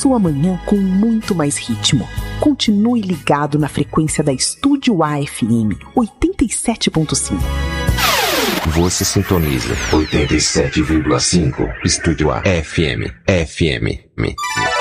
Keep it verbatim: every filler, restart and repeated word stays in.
sua manhã com muito mais ritmo. Continue ligado na frequência da Estúdio A F M, oitenta e sete ponto cinco. Você sintoniza oitenta e sete vírgula cinco Estúdio A F M. F M.